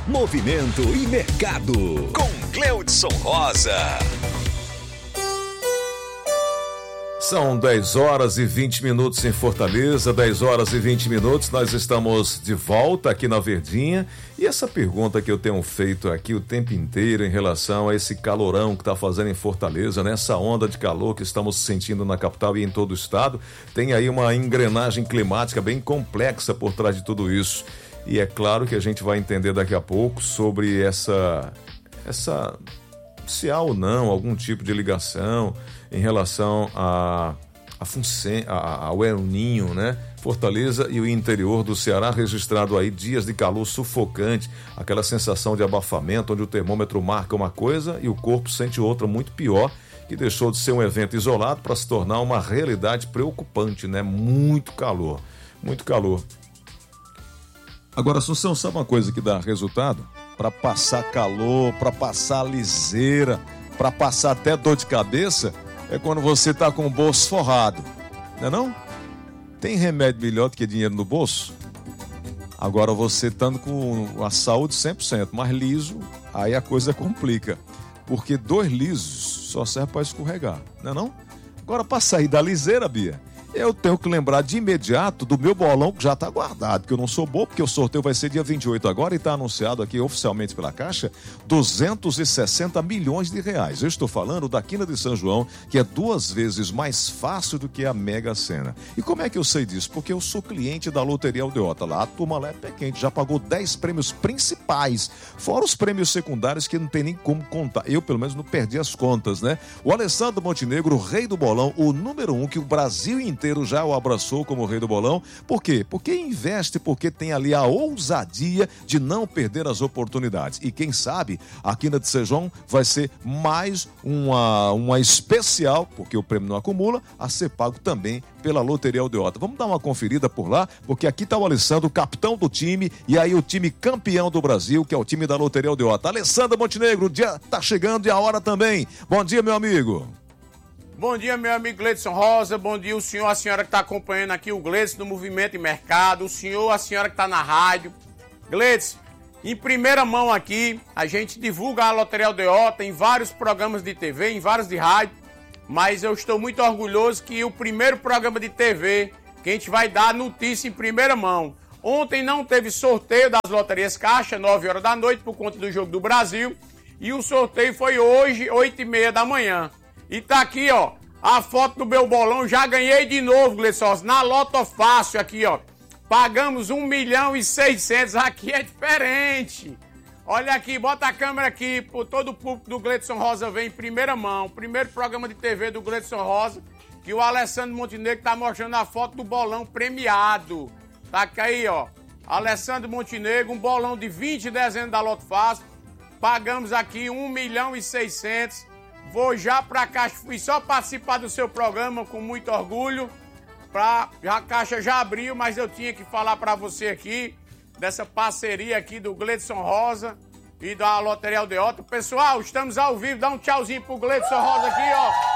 movimento e mercado, com Gleudson Rosa. São 10 horas e 20 minutos em Fortaleza, 10 horas e 20 minutos, nós estamos de volta aqui na Verdinha. E essa pergunta que eu tenho feito aqui o tempo inteiro em relação a esse calorão que está fazendo em Fortaleza, né? Essa onda de calor que estamos sentindo na capital e em todo o estado, tem aí uma engrenagem climática bem complexa por trás de tudo isso. E é claro que a gente vai entender daqui a pouco sobre essa se há ou não algum tipo de ligação em relação ao El Ninho, né? Fortaleza e o interior do Ceará registrado aí dias de calor sufocante, aquela sensação de abafamento onde o termômetro marca uma coisa e o corpo sente outra muito pior, que deixou de ser um evento isolado para se tornar uma realidade preocupante, né? Muito calor, muito calor. Agora, Assunção, sabe uma coisa que dá resultado? Para passar calor, para passar liseira, para passar até dor de cabeça, é quando você tá com o bolso forrado, não é não? Tem remédio melhor do que dinheiro no bolso? Agora você estando com a saúde 100%, mas liso, aí a coisa complica. Porque 2 lisos só serve para escorregar, não é não? Agora para sair da liseira, Bia, eu tenho que lembrar de imediato do meu bolão que já está guardado, porque eu não sou bobo, porque o sorteio vai ser dia 28 agora e está anunciado aqui oficialmente pela Caixa, 260 milhões de reais. Eu estou falando da Quina de São João, que é 2 vezes mais fácil do que a Mega Sena. E como é que eu sei disso? Porque eu sou cliente da Loteria Aldeota. Lá a turma lá é pé quente, já pagou 10 prêmios principais, fora os prêmios secundários que não tem nem como contar. Eu, pelo menos, não perdi as contas, né? O Alessandro Montenegro, o rei do bolão, o número 1, que o Brasil inteiro já o abraçou como rei do bolão. Por quê? Porque investe, porque tem ali a ousadia de não perder as oportunidades. E quem sabe, a Quina de São João vai ser mais uma especial, porque o prêmio não acumula, a ser pago também pela Loteria Aldeota. Vamos dar uma conferida por lá, porque aqui está o Alessandro, capitão do time, e aí o time campeão do Brasil, que é o time da Loteria Aldeota. Alessandro Montenegro, o dia tá chegando e a hora também. Bom dia, meu amigo. Bom dia, meu amigo Gleudson Rosa, bom dia o senhor, a senhora que está acompanhando aqui o Gleudson do Movimento e Mercado, o senhor, a senhora que está na rádio. Gleudson, em primeira mão aqui, a gente divulga a Loteria Aldeota em vários programas de TV, em vários de rádio, mas eu estou muito orgulhoso que o primeiro programa de TV que a gente vai dar notícia em primeira mão. Ontem não teve sorteio das loterias Caixa, 9 horas da noite, por conta do Jogo do Brasil, e o sorteio foi hoje, 8h30 da manhã. E tá aqui, ó, a foto do meu bolão, já ganhei de novo, Gleudson, na Loto Fácil aqui, ó. Pagamos 1.600.000, aqui é diferente. Olha aqui, bota a câmera aqui, por todo o público do Gleudson Rosa vem em primeira mão. Primeiro programa de TV do Gleudson Rosa, que o Alessandro Montenegro tá mostrando a foto do bolão premiado. Tá aqui aí, ó, Alessandro Montenegro, um bolão de 20 dezembro da Loto Fácil. Pagamos aqui 1.600.000. Vou já pra Caixa, fui só participar do seu programa com muito orgulho. A Caixa já abriu, mas eu tinha que falar pra você aqui dessa parceria aqui do Gleudson Rosa e da Loteria Aldeota. Pessoal, estamos ao vivo, dá um tchauzinho pro Gleudson Rosa aqui,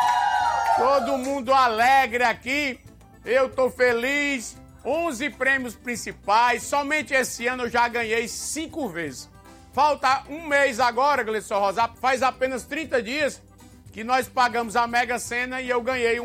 ó. Todo mundo alegre aqui, eu tô feliz. 11 prêmios principais, somente esse ano eu já ganhei 5 vezes. Falta um mês agora, Gleudson Rosa, faz apenas 30 dias que nós pagamos a Mega Sena e eu ganhei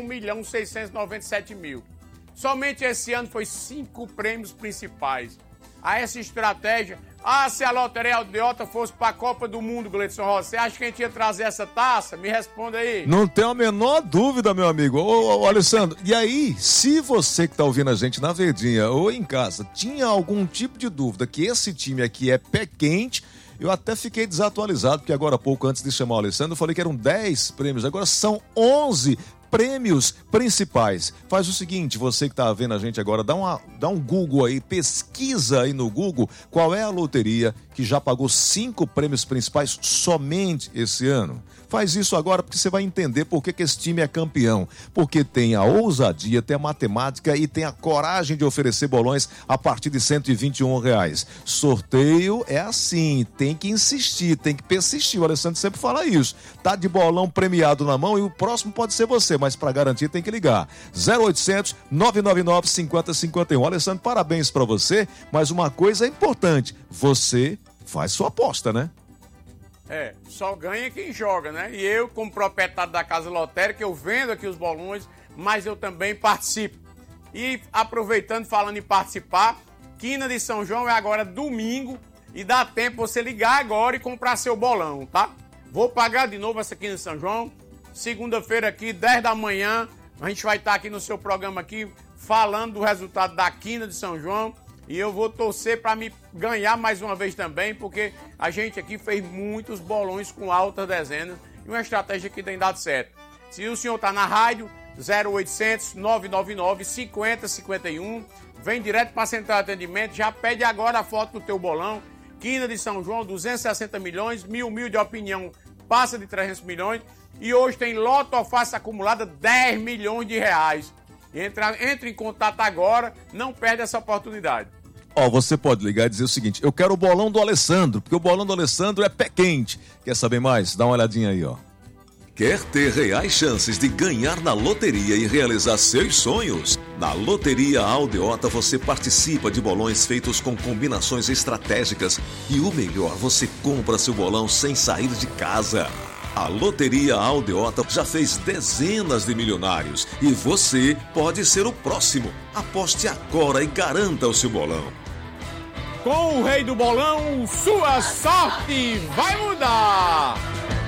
1.697.000. Somente esse ano foi 5 prêmios principais. A essa estratégia, se a Loteria Aldeota fosse para a Copa do Mundo, Gleudson Rosa, você acha que a gente ia trazer essa taça? Me responda aí. Não tenho a menor dúvida, meu amigo. Ô, Alessandro, e aí, se você que está ouvindo a gente na Verdinha ou em casa, tinha algum tipo de dúvida que esse time aqui é pé quente, eu até fiquei desatualizado, porque agora há pouco, antes de chamar o Alessandro, eu falei que eram 10 prêmios, agora são 11 prêmios principais. Faz o seguinte, você que está vendo a gente agora, dá um Google aí, pesquisa aí no Google qual é a loteria que já pagou 5 prêmios principais somente esse ano. Faz isso agora porque você vai entender por que esse time é campeão. Porque tem a ousadia, tem a matemática e tem a coragem de oferecer bolões a partir de R$121. Sorteio é assim, tem que insistir, tem que persistir. O Alessandro sempre fala isso. Tá de bolão premiado na mão e o próximo pode ser você, mas para garantir tem que ligar. 0800 999 5051. Alessandro, parabéns para você, mas uma coisa é importante, você faz sua aposta, né? Só ganha quem joga, né? E eu, como proprietário da Casa Lotérica, eu vendo aqui os bolões, mas eu também participo. E aproveitando, falando em participar, Quina de São João é agora domingo e dá tempo você ligar agora e comprar seu bolão, tá? Vou pagar de novo essa Quina de São João. Segunda-feira aqui, 10 da manhã, a gente vai estar aqui no seu programa aqui falando do resultado da Quina de São João. E eu vou torcer para me ganhar mais uma vez também, porque a gente aqui fez muitos bolões com altas dezenas e uma estratégia que tem dado certo. Se o senhor está na rádio, 0800 999 5051, vem direto para a central de atendimento, já pede agora a foto do teu bolão. Quina de São João, 260 milhões, mil de opinião, passa de 300 milhões. E hoje tem loto ou face acumulada, 10 milhões de reais. Entre em contato agora, não perde essa oportunidade. Você pode ligar e dizer o seguinte: eu quero o bolão do Alessandro, porque o bolão do Alessandro é pé quente. Quer saber mais? Dá uma olhadinha aí, ó. Quer ter reais chances de ganhar na loteria e realizar seus sonhos? Na Loteria Aldeota você participa de bolões feitos com combinações estratégicas e o melhor, você compra seu bolão sem sair de casa. A Loteria Aldeota já fez dezenas de milionários e você pode ser o próximo. Aposte agora e garanta o seu bolão. Com o rei do bolão, sua sorte vai mudar!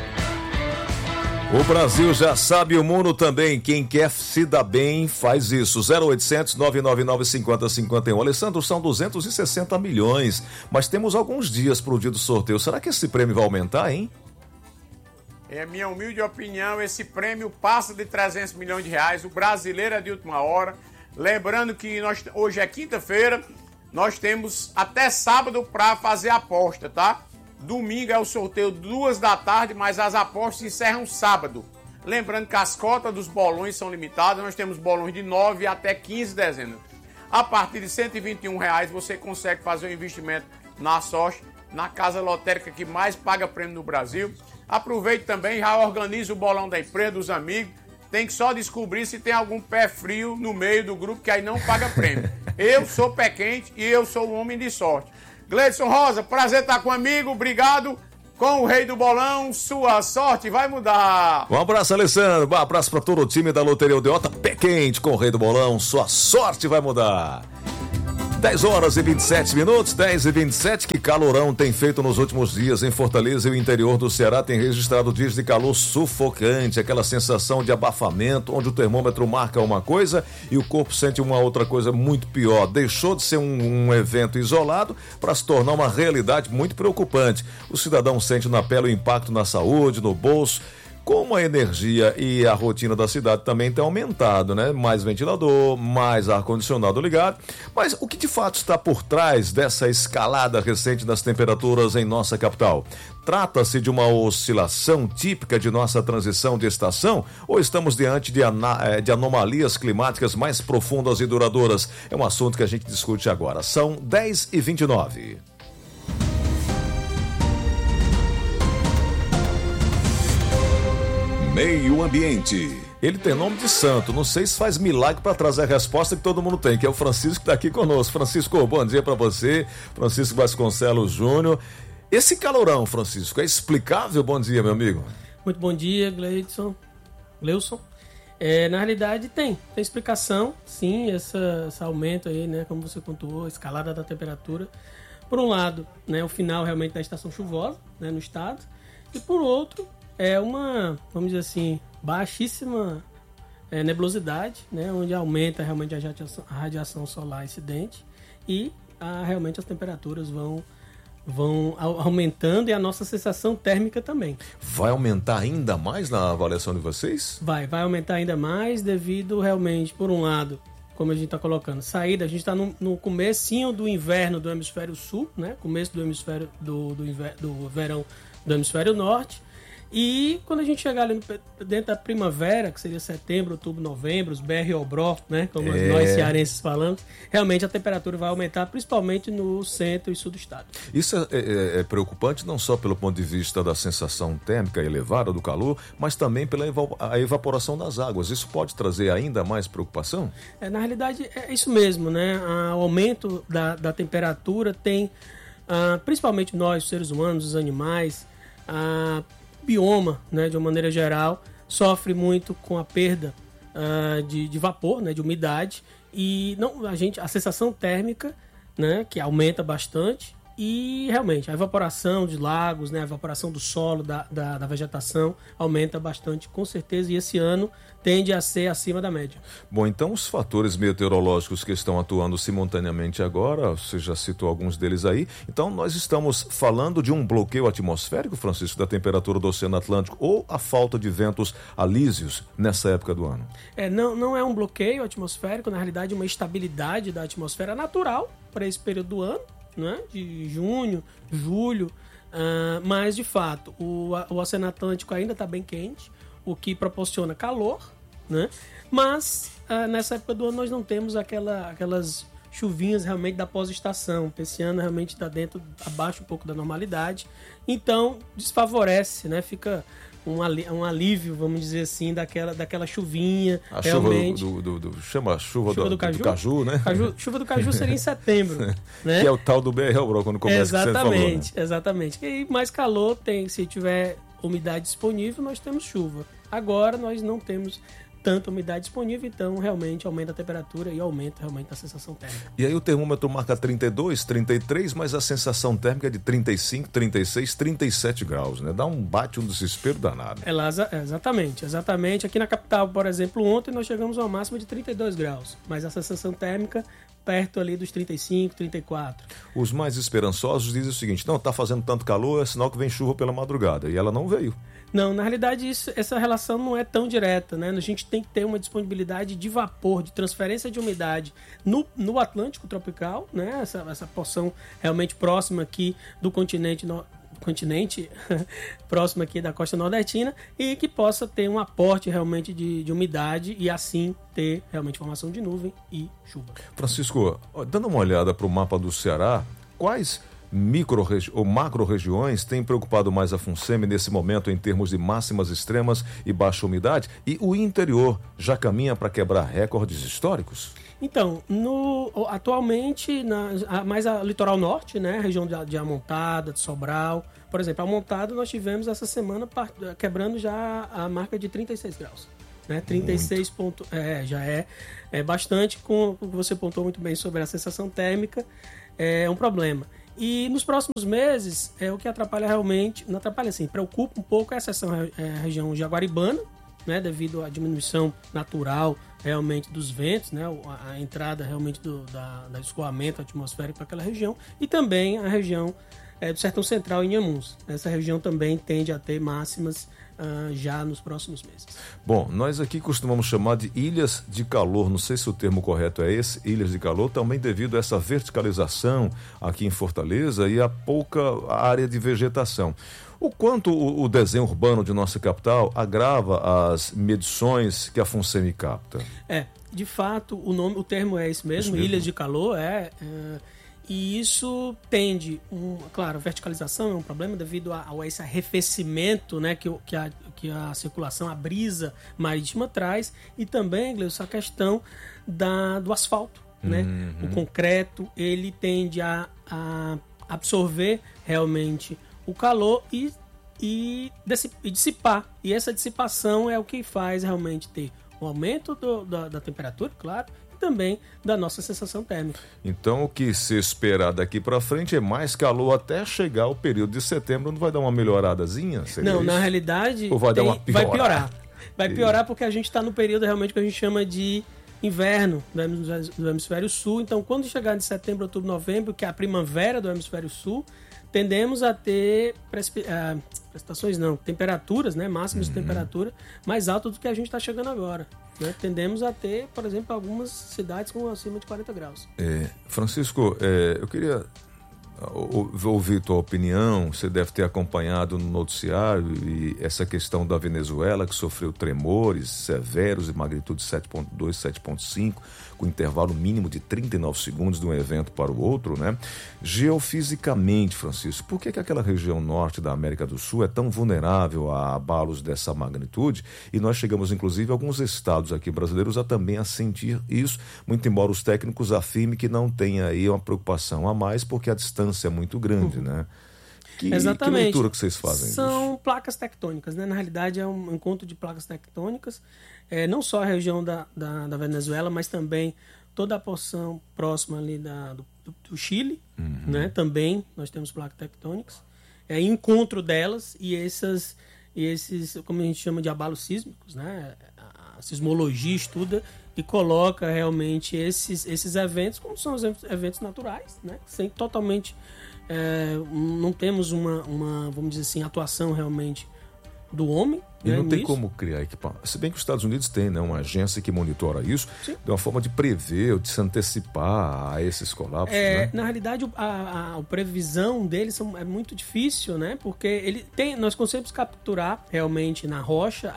O Brasil já sabe, o mundo também. Quem quer se dar bem, faz isso. 0800 999 5051. Alessandro, são 260 milhões, mas temos alguns dias para o dia do sorteio. Será que esse prêmio vai aumentar, hein? Em minha humilde opinião, esse prêmio passa de 300 milhões de reais. O brasileiro é de última hora. Lembrando que hoje é quinta-feira, nós temos até sábado para fazer a aposta, tá? Domingo é o sorteio 2 da tarde, mas as apostas encerram sábado. Lembrando que as cotas dos bolões são limitadas, nós temos bolões de 9 até 15 dezenas. A partir de R$ 121 você consegue fazer um investimento na sorte, na casa lotérica que mais paga prêmio no Brasil. Aproveite também, já organiza o bolão da empresa, dos amigos. Tem que só descobrir se tem algum pé frio no meio do grupo que aí não paga prêmio. Eu sou pé quente e eu sou um homem de sorte. Gleidson Rosa, prazer estar comigo, obrigado. Com o rei do bolão, sua sorte vai mudar. Um abraço, Alessandro. Um abraço para todo o time da Loteria Aldeota. Pé quente com o rei do bolão, sua sorte vai mudar. 10 horas e 27 minutos, 10 e 27, que calorão tem feito nos últimos dias em Fortaleza e o interior do Ceará tem registrado dias de calor sufocante, aquela sensação de abafamento, onde o termômetro marca uma coisa e o corpo sente uma outra coisa muito pior. Deixou de ser um evento isolado para se tornar uma realidade muito preocupante. O cidadão sente na pele o impacto na saúde, no bolso. Como a energia e a rotina da cidade também tem aumentado, né? Mais ventilador, mais ar-condicionado ligado. Mas o que de fato está por trás dessa escalada recente das temperaturas em nossa capital? Trata-se de uma oscilação típica de nossa transição de estação ou estamos diante de anomalias climáticas mais profundas e duradouras? É um assunto que a gente discute agora. São 10h29. Meio Ambiente. Ele tem nome de santo, não sei se faz milagre para trazer a resposta que todo mundo tem, que é o Francisco que está aqui conosco. Francisco, bom dia para você. Francisco Vasconcelos Júnior. Esse calorão, Francisco, é explicável? Bom dia, meu amigo. Muito bom dia, Gleidson. Na realidade tem explicação, sim, esse aumento aí, né, como você contou, a escalada da temperatura. Por um lado, né, o final realmente da estação chuvosa, né, no estado, e por outro, é uma, vamos dizer assim, baixíssima nebulosidade, né, onde aumenta realmente a radiação solar incidente e realmente as temperaturas vão aumentando e a nossa sensação térmica também. Vai aumentar ainda mais na avaliação de vocês? Vai aumentar ainda mais devido realmente, por um lado, como a gente está colocando, a gente está no comecinho do inverno do hemisfério sul, né, começo do hemisfério do verão do hemisfério norte. E quando a gente chegar ali dentro da primavera, que seria setembro, outubro, novembro, os BR-Obró, né, como nós cearenses falamos, realmente a temperatura vai aumentar, principalmente no centro e sul do estado. Isso é preocupante não só pelo ponto de vista da sensação térmica elevada do calor, mas também pela evaporação das águas. Isso pode trazer ainda mais preocupação? Na realidade, é isso mesmo, né? O aumento da temperatura tem principalmente nós, os seres humanos, os animais, bioma, né, de uma maneira geral, sofre muito com a perda de vapor, né, de umidade, e a sensação térmica, né, que aumenta bastante, e realmente a evaporação de lagos, né, a evaporação do solo, da vegetação aumenta bastante, com certeza, e esse ano tende a ser acima da média. Bom, então os fatores meteorológicos que estão atuando simultaneamente agora, você já citou alguns deles aí, então nós estamos falando de um bloqueio atmosférico, Francisco, da temperatura do Oceano Atlântico, ou a falta de ventos alísios nessa época do ano? Não é um bloqueio atmosférico, na realidade uma estabilidade da atmosfera natural para esse período do ano, né, de junho, julho, mas de fato o Oceano Atlântico ainda está bem quente, o que proporciona calor, né, mas nessa época do ano nós não temos aquelas chuvinhas realmente da pós-estação. Esse ano realmente está abaixo um pouco da normalidade, então desfavorece, né, fica um alívio, vamos dizer assim, daquela chuvinha. A realmente. Chama a chuva do caju, né? Chuva do caju seria em setembro, né? Que é o tal do BRL, quando começa, que você falou, né? Exatamente. E mais calor se tiver umidade disponível, nós temos chuva. Agora nós não temos tanta umidade disponível, então realmente aumenta a temperatura e aumenta realmente a sensação térmica. E aí o termômetro marca 32, 33, mas a sensação térmica é de 35, 36, 37 graus, né? Dá um desespero danado. Exatamente. Aqui na capital, por exemplo, ontem nós chegamos a uma máxima de 32 graus, mas a sensação térmica perto ali dos 35, 34. Os mais esperançosos dizem o seguinte: não, tá fazendo tanto calor, é sinal que vem chuva pela madrugada, e ela não veio. Não, na realidade essa relação não é tão direta, né? A gente tem que ter uma disponibilidade de vapor, de transferência de umidade no Atlântico tropical, né? Essa porção realmente próxima aqui do continente próximo aqui da costa nordestina, e que possa ter um aporte realmente de umidade e assim ter realmente formação de nuvem e chuva. Francisco, dando uma olhada para o mapa do Ceará, quais ou macro-regiões têm preocupado mais a FUNSEMI nesse momento em termos de máximas extremas e baixa umidade? E o interior já caminha para quebrar recordes históricos? Então, atualmente, mais a litoral norte, né, região de Amontada, de Sobral, por exemplo, Amontada nós tivemos essa semana quebrando já a marca de 36 graus. Né, 36 pontos, já é bastante, com o que você pontuou muito bem sobre a sensação térmica, é um problema. E nos próximos meses, o que atrapalha realmente, não atrapalha assim, preocupa um pouco essa região jaguaribana, né, devido à diminuição natural realmente dos ventos, né, a entrada realmente do escoamento atmosférico para aquela região, e também a região do Sertão Central em Inhamuns. Essa região também tende a ter máximas já nos próximos meses. Bom, nós aqui costumamos chamar de ilhas de calor, não sei se o termo correto é esse, ilhas de calor, também devido a essa verticalização aqui em Fortaleza e a pouca área de vegetação. O quanto o desenho urbano de nossa capital agrava as medições que a FUNSEMI capta? De fato, o termo é esse mesmo, ilhas de calor, e isso tende, claro, a verticalização é um problema devido a esse arrefecimento, né, que a circulação, a brisa marítima traz, e também, Gleison, a questão do asfalto, né? O concreto, ele tende a absorver realmente o calor e dissipar, e essa dissipação é o que faz realmente ter um aumento da temperatura, claro, também da nossa sensação térmica. Então o que se esperar daqui para frente é mais calor até chegar o período de setembro, não vai dar uma melhoradazinha? Não, na realidade ou vai dar uma piorada? Vai piorar. Vai piorar porque a gente está no período realmente que a gente chama de inverno do hemisfério sul. Então quando chegar de setembro, outubro, novembro, que é a primavera do hemisfério sul, tendemos a ter temperaturas, né, máximas de temperatura mais altas do que a gente está chegando agora. Né? Tendemos a ter, por exemplo, algumas cidades com acima de 40 graus. Francisco, eu queria ouvir tua opinião. Você deve ter acompanhado no noticiário e essa questão da Venezuela, que sofreu tremores severos de magnitude 7.2, 7.5, com intervalo mínimo de 39 segundos de um evento para o outro, né? Geofisicamente, Francisco, por que aquela região norte da América do Sul é tão vulnerável a abalos dessa magnitude? E nós chegamos, inclusive, alguns estados aqui brasileiros também a sentir isso, muito embora os técnicos afirmem que não tem aí uma preocupação a mais, porque a distância distância muito grande, né? Exatamente. Que leitura que vocês fazem São disso? placas tectônicas, né? Na realidade é um encontro de placas tectônicas, não só a região da Venezuela, mas também toda a porção próxima ali do Chile, né? Também nós temos placas tectônicas. Encontro delas e esses, como a gente chama de abalos sísmicos, né? A sismologia estuda e coloca realmente esses eventos como são os eventos naturais, né? Sem totalmente não temos uma, vamos dizer assim, atuação realmente do homem. E não tem como criar equipamento. Se bem que os Estados Unidos têm, né, uma agência que monitora isso, Sim. de uma forma de prever ou de se antecipar a esses colapsos. Né? Na realidade, a previsão deles é muito difícil, né? Porque nós conseguimos capturar realmente na rocha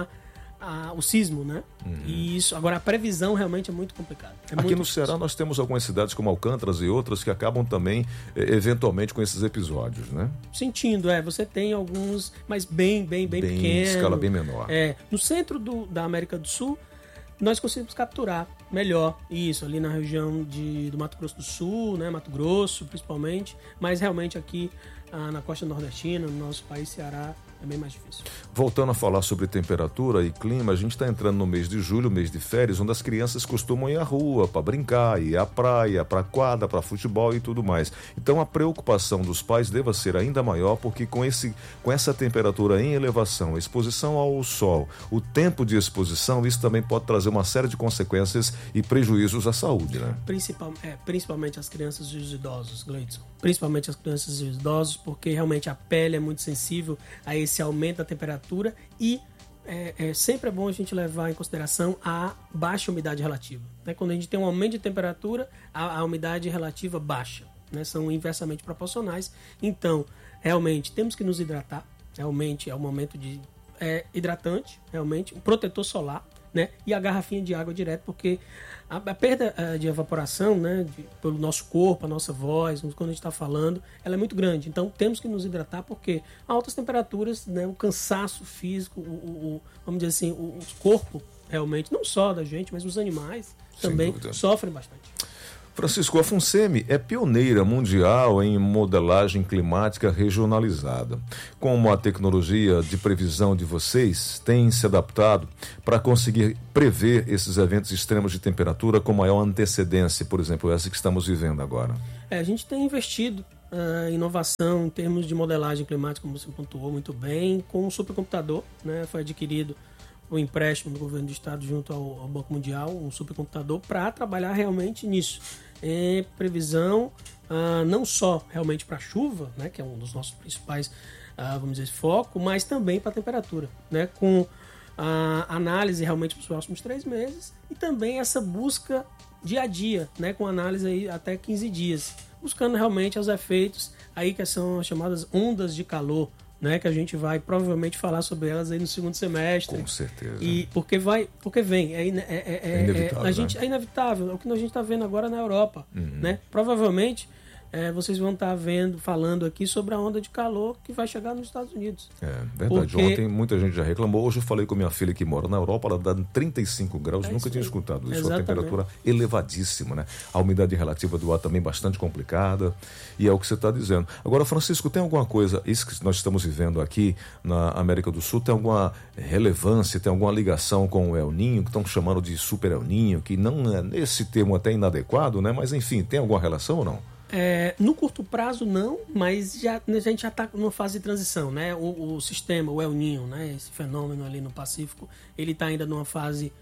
o sismo, né? E isso, agora a previsão realmente é muito complicada. Aqui no Ceará nós temos algumas cidades como Alcântaras e outras que acabam também, eventualmente, com esses episódios, né? Sentindo, você tem alguns, mas bem pequenos. Em escala bem menor. No centro da América do Sul, nós conseguimos capturar melhor isso, ali na região do Mato Grosso do Sul, né? Mato Grosso, principalmente, mas realmente aqui na costa nordestina, no nosso país, Ceará, é bem mais difícil. Voltando a falar sobre temperatura e clima, a gente está entrando no mês de julho, mês de férias, onde as crianças costumam ir à rua para brincar, ir à praia, para quadra, para futebol e tudo mais. Então a preocupação dos pais deva ser ainda maior, porque com essa temperatura em elevação, a exposição ao sol, o tempo de exposição, isso também pode trazer uma série de consequências e prejuízos à saúde, né? Principalmente as crianças e os idosos, Gleidson. Principalmente as crianças e os idosos, porque realmente a pele é muito sensível a esse aumento da temperatura e sempre é bom a gente levar em consideração a baixa umidade relativa. Né? Quando a gente tem um aumento de temperatura, a umidade relativa baixa. Né? São inversamente proporcionais. Então, realmente, temos que nos hidratar. Realmente é um momento de hidratante, realmente, um protetor solar, né? E a garrafinha de água direto, porque a perda de evaporação, né, pelo nosso corpo, a nossa voz, quando a gente está falando, ela é muito grande. Então temos que nos hidratar, porque a altas temperaturas, né, o cansaço físico, vamos dizer assim, o corpo realmente, não só da gente, mas os animais também sofrem bastante. Francisco, a FUNSEMI é pioneira mundial em modelagem climática regionalizada. Como a tecnologia de previsão de vocês tem se adaptado para conseguir prever esses eventos extremos de temperatura com maior antecedência, por exemplo, essa que estamos vivendo agora? A gente tem investido em inovação em termos de modelagem climática, como você pontuou muito bem, com um supercomputador, né? Foi adquirido o empréstimo do governo do estado junto ao Banco Mundial, um supercomputador para trabalhar realmente nisso. Previsão não só realmente para a chuva, né, que é um dos nossos principais, vamos dizer, foco, mas também para a temperatura, né, com a análise realmente para os próximos 3 meses e também essa busca dia a dia, né, com análise aí até 15 dias, buscando realmente os efeitos aí que são as chamadas ondas de calor, né, que a gente vai provavelmente falar sobre elas aí no segundo semestre. Com certeza. E porque vem, inevitável, é inevitável, é o que a gente está vendo agora na Europa, né? Provavelmente vocês vão estar falando aqui sobre a onda de calor que vai chegar nos Estados Unidos. Verdade. Ontem muita gente já reclamou. Hoje eu falei com minha filha que mora na Europa, ela dá 35 graus, nunca tinha escutado isso. Exatamente. Uma temperatura elevadíssima, né? A umidade relativa do ar também bastante complicada, e é o que você está dizendo. Agora, Francisco, tem alguma coisa, isso que nós estamos vivendo aqui na América do Sul, tem alguma relevância, tem alguma ligação com o El Niño, que estão chamando de Super El Niño, que não é nesse termo até inadequado, né? Mas enfim, tem alguma relação ou não? No curto prazo não, mas a gente já está numa fase de transição, né? O sistema, o El Niño, né? Esse fenômeno ali no Pacífico, ele está ainda numa fase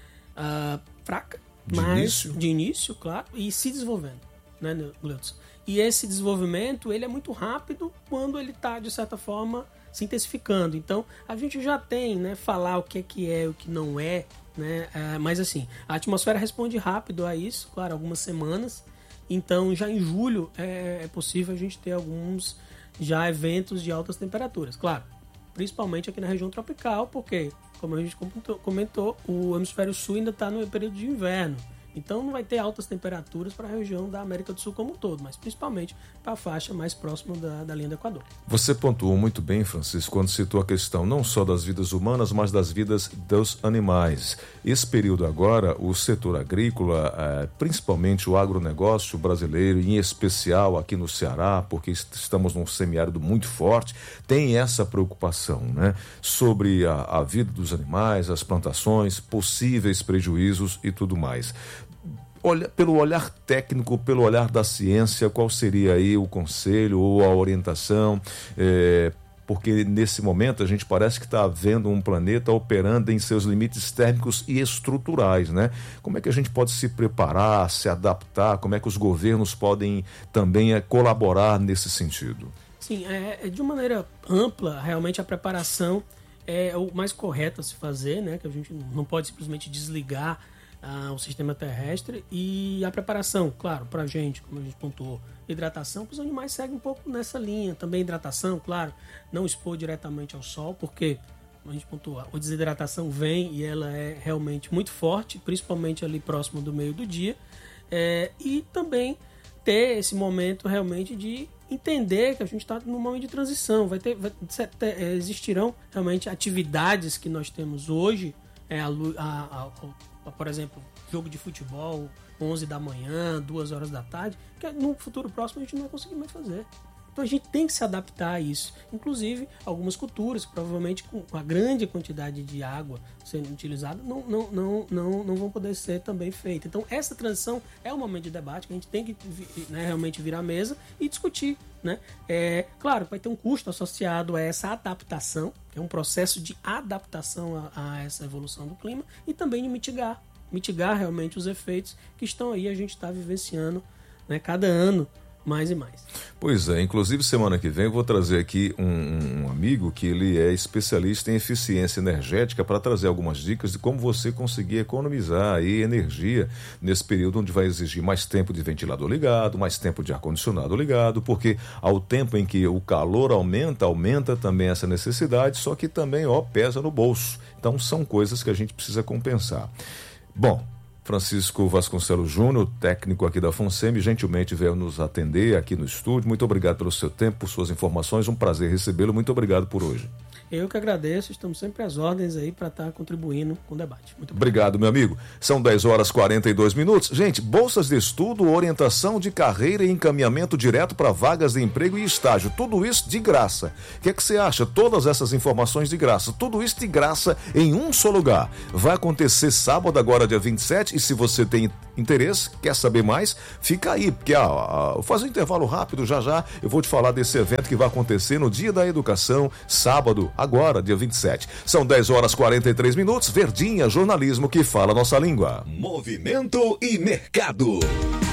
fraca, de início, claro, e se desenvolvendo, né, Gleudson? E esse desenvolvimento, ele é muito rápido quando ele está, de certa forma, se intensificando. Então, a gente já tem, né, falar o que é, o que não é, né? Mas assim, a atmosfera responde rápido a isso, claro, algumas semanas. Então, já em julho é possível a gente ter alguns já eventos de altas temperaturas. Claro, principalmente aqui na região tropical, porque, como a gente comentou, o hemisfério sul ainda está no período de inverno. Então não vai ter altas temperaturas para a região da América do Sul como um todo, mas principalmente para a faixa mais próxima da linha do Equador. Você pontuou muito bem, Francisco, quando citou a questão não só das vidas humanas, mas das vidas dos animais. Esse período agora, o setor agrícola, principalmente o agronegócio brasileiro, em especial aqui no Ceará, porque estamos num semiárido muito forte, tem essa preocupação, né, sobre a vida dos animais, as plantações, possíveis prejuízos e tudo mais. Pelo olhar técnico, pelo olhar da ciência, qual seria aí o conselho ou a orientação? Porque nesse momento a gente parece que está vendo um planeta operando em seus limites térmicos e estruturais, né? Como é que a gente pode se preparar, se adaptar? Como é que os governos podem também colaborar nesse sentido? Sim, de uma maneira ampla, realmente a preparação é o mais correto a se fazer, né? Que a gente não pode simplesmente desligar o sistema terrestre, e a preparação, claro, para a gente, como a gente pontuou, hidratação, para os animais segue um pouco nessa linha, também hidratação, claro, não expor diretamente ao sol, porque, como a gente pontuou, a desidratação vem e ela é realmente muito forte, principalmente ali próximo do meio do dia, e também ter esse momento realmente de entender que a gente está num momento de transição, existirão realmente atividades que nós temos hoje, por exemplo, jogo de futebol 11 da manhã, 2 horas da tarde, que no futuro próximo a gente não vai conseguir mais fazer. Então a gente tem que se adaptar a isso. Inclusive, algumas culturas, provavelmente com a grande quantidade de água sendo utilizada, não vão poder ser também feitas. Então essa transição é um momento de debate que a gente tem que realmente virar a mesa e discutir. Né? Claro, vai ter um custo associado a essa adaptação, que é um processo de adaptação a essa evolução do clima, e também de mitigar realmente os efeitos que estão aí, a gente está vivenciando, né, cada ano mais e mais. Pois é, inclusive semana que vem eu vou trazer aqui um amigo que ele é especialista em eficiência energética para trazer algumas dicas de como você conseguir economizar aí energia nesse período onde vai exigir mais tempo de ventilador ligado, mais tempo de ar-condicionado ligado, porque ao tempo em que o calor aumenta também essa necessidade, só que também pesa no bolso. Então são coisas que a gente precisa compensar. Bom, Francisco Vasconcelos Júnior, técnico aqui da FONSEMI, gentilmente veio nos atender aqui no estúdio. Muito obrigado pelo seu tempo, por suas informações. Um prazer recebê-lo. Muito obrigado por hoje. Eu que agradeço. Estamos sempre às ordens aí para estar contribuindo com o debate. Muito obrigado, meu amigo. São 10h42. Gente, bolsas de estudo, orientação de carreira e encaminhamento direto para vagas de emprego e estágio. Tudo isso de graça. O que é que você acha? Todas essas informações de graça. Tudo isso de graça em um só lugar. Vai acontecer sábado, agora dia 27. E se você tem interesse, quer saber mais, fica aí, porque eu faço um intervalo rápido, já eu vou te falar desse evento que vai acontecer no Dia da Educação, sábado, agora, dia 27. São 10h43, Verdinha, jornalismo que fala nossa língua. Movimento e mercado.